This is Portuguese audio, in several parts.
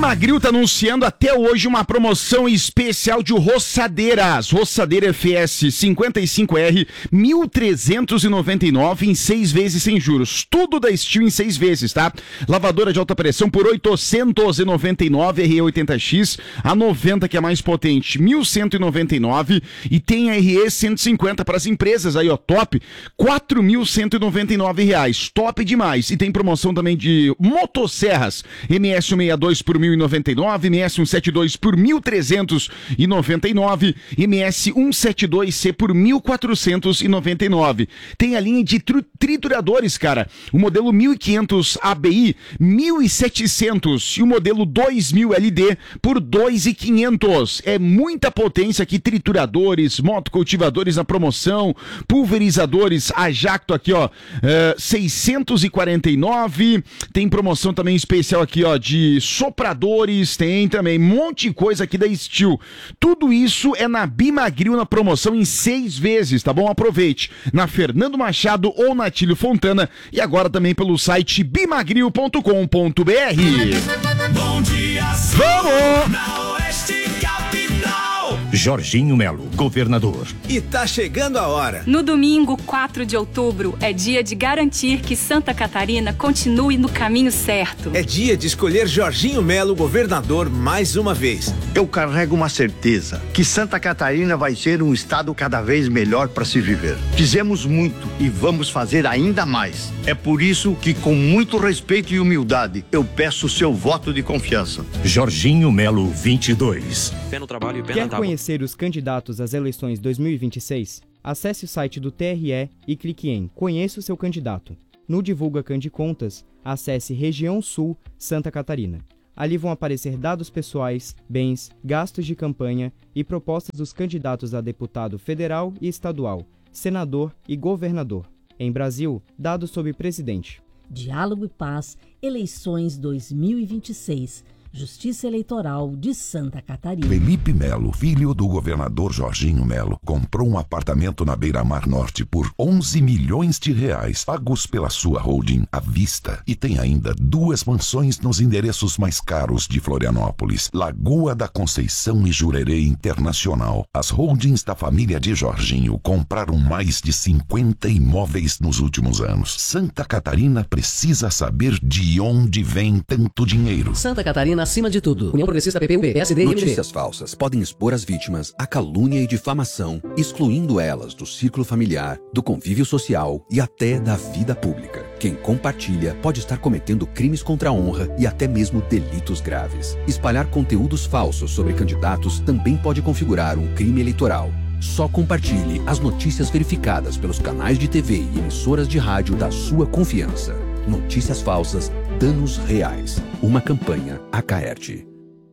Bimagril tá anunciando até hoje uma promoção especial de roçadeiras. Roçadeira FS 55R, 1.399 em 6 vezes sem juros. Tudo da Steel em 6 vezes, tá? Lavadora de alta pressão por 899, RE80X, a 90 que é mais potente, 1.199, e tem a RE 150 para as empresas aí, ó, top, 4.199 reais, top demais. E tem promoção também de motosserras, MS162 por 1.099, MS172 por 1.399, MS172C por 1.499. Tem a linha de trituradores, cara, o modelo 1500 ABI, 1.700 e o modelo 2000 LD por 2.500. É muita potência aqui, trituradores, motocultivadores na promoção, pulverizadores, a Jacto aqui, ó, 649. Tem promoção também especial aqui, ó, de sopradores, tem também um monte de coisa aqui da Steel. Tudo isso é na Bimagril, na promoção em 6 vezes, tá bom? Aproveite. Na Fernando Machado ou na Tílio Fontana e agora também pelo site bimagril.com.br. Bom dia, vamos! Na Oeste Capital. Jorginho Melo, governador. E tá chegando a hora. No domingo, 4 de outubro, é dia de garantir que Santa Catarina continue no caminho certo. É dia de escolher Jorginho Melo, governador, mais uma vez. Eu carrego uma certeza, que Santa Catarina vai ser um estado cada vez melhor para se viver. Fizemos muito e vamos fazer ainda mais. É por isso que, com muito respeito e humildade, eu peço o seu voto de confiança. Jorginho Melo 22. Pé no trabalho e pé Quer na tábua. conhecer os candidatos às eleições 2026? Acesse o site do TRE e clique em Conheça o seu candidato. No Divulga Candicontas, acesse Região Sul, Santa Catarina. Ali vão aparecer dados pessoais, bens, gastos de campanha e propostas dos candidatos a deputado federal e estadual, senador e governador. Em Brasil, dados sobre presidente. Diálogo e Paz, eleições 2026. Justiça Eleitoral de Santa Catarina. Felipe Melo, filho do governador Jorginho Melo, comprou um apartamento na Beira-Mar Norte por 11 milhões de reais, pagos pela sua holding à vista. E tem ainda 2 mansões nos endereços mais caros de Florianópolis, Lagoa da Conceição e Jurerê Internacional. As holdings da família de Jorginho compraram mais de 50 imóveis nos últimos anos. Santa Catarina precisa saber de onde vem tanto dinheiro. Santa Catarina acima de tudo. União Progressista PPUB, PSD e MDB. Notícias falsas podem expor as vítimas à calúnia e difamação, excluindo elas do círculo familiar, do convívio social e até da vida pública. Quem compartilha pode estar cometendo crimes contra a honra e até mesmo delitos graves. Espalhar conteúdos falsos sobre candidatos também pode configurar um crime eleitoral. Só compartilhe as notícias verificadas pelos canais de TV e emissoras de rádio da sua confiança. Notícias falsas, danos reais. Uma campanha Acaerte.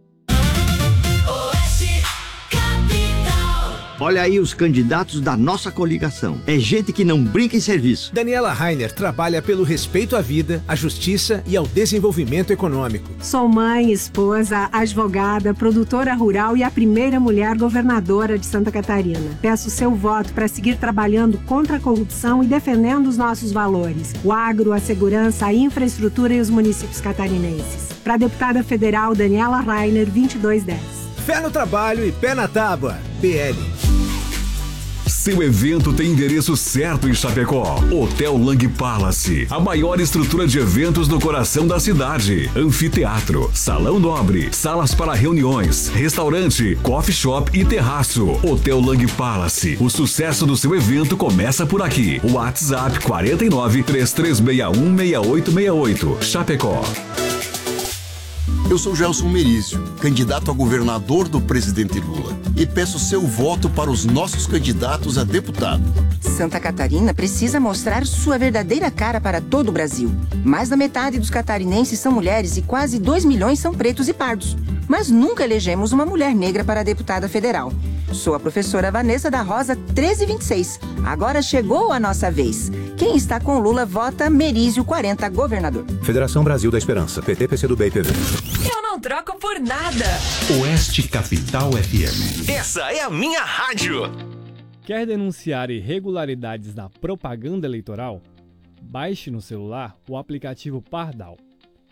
Olha aí os candidatos da nossa coligação. É gente que não brinca em serviço. Daniela Rainer trabalha pelo respeito à vida, à justiça e ao desenvolvimento econômico. Sou mãe, esposa, advogada, produtora rural e a primeira mulher governadora de Santa Catarina. Peço seu voto para seguir trabalhando contra a corrupção e defendendo os nossos valores. O agro, a segurança, a infraestrutura e os municípios catarinenses. Para a deputada federal Daniela Rainer, 2210. Fé no trabalho e pé na tábua. PL. Seu evento tem endereço certo em Chapecó. Hotel Lang Palace, a maior estrutura de eventos no coração da cidade. Anfiteatro, salão nobre, salas para reuniões, restaurante, coffee shop e terraço. Hotel Lang Palace, o sucesso do seu evento começa por aqui. WhatsApp 49 3361 6868. Chapecó. Eu sou Gelson Merizio, candidato a governador do presidente Lula, e peço seu voto para os nossos candidatos a deputado. Santa Catarina precisa mostrar sua verdadeira cara para todo o Brasil. Mais da metade dos catarinenses são mulheres e quase 2 milhões são pretos e pardos. Mas nunca elegemos uma mulher negra para deputada federal. Sou a professora Vanessa da Rosa 1326. Agora chegou a nossa vez. Quem está com Lula vota Merizio 40, governador. Federação Brasil da Esperança, PT, PCdoB e PV. Eu não troco por nada. Oeste Capital FM. Essa é a minha rádio. Quer denunciar irregularidades na propaganda eleitoral? Baixe no celular o aplicativo Pardal.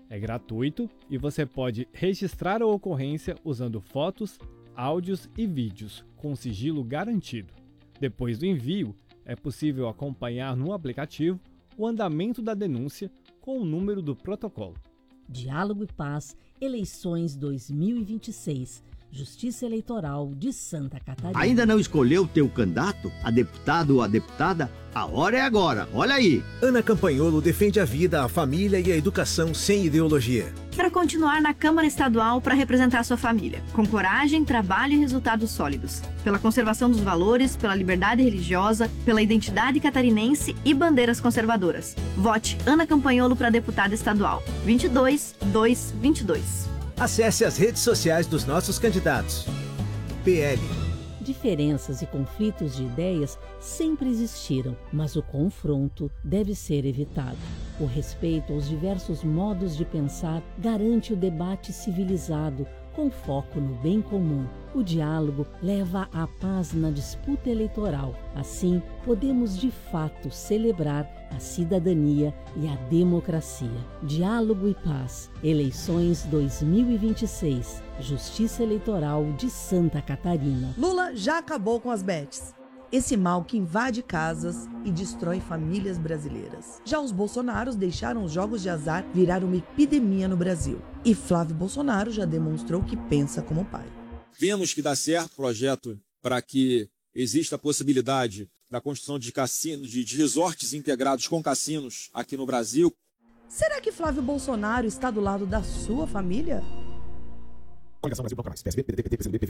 É gratuito e você pode registrar a ocorrência usando fotos, áudios e vídeos com sigilo garantido. Depois do envio, é possível acompanhar no aplicativo o andamento da denúncia com o número do protocolo. Diálogo e Paz, eleições 2026. Justiça Eleitoral de Santa Catarina. Ainda não escolheu o teu candidato, a deputado ou a deputada? A hora é agora, olha aí. Ana Campanholo defende a vida, a família e a educação sem ideologia. Para continuar na Câmara Estadual para representar sua família, com coragem, trabalho e resultados sólidos. Pela conservação dos valores, pela liberdade religiosa, pela identidade catarinense e bandeiras conservadoras. Vote Ana Campanholo para deputada estadual. 22-222. Acesse as redes sociais dos nossos candidatos. PL. Diferenças e conflitos de ideias sempre existiram, mas o confronto deve ser evitado. O respeito aos diversos modos de pensar garante o debate civilizado, com foco no bem comum. O diálogo leva à paz na disputa eleitoral. Assim, podemos de fato celebrar a cidadania e a democracia. Diálogo e Paz. Eleições 2026. Justiça Eleitoral de Santa Catarina. Lula já acabou com as bets. Esse mal que invade casas e destrói famílias brasileiras. Já os Bolsonaros deixaram os jogos de azar virar uma epidemia no Brasil. E Flávio Bolsonaro já demonstrou que pensa como pai. Vemos que dá certo o projeto para que exista a possibilidade da construção de cassinos, de resorts integrados com cassinos aqui no Brasil. Será que Flávio Bolsonaro está do lado da sua família? Coligação Brasil Bloco Mais, PSB, PDT, PT, PCdoB,